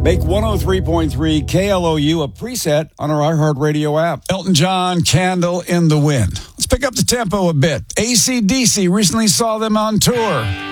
Make 103.3 KLOU a preset on our iHeartRadio app. Elton John, Candle in the Wind. Let's pick up the tempo a bit. AC/DC recently saw them on tour.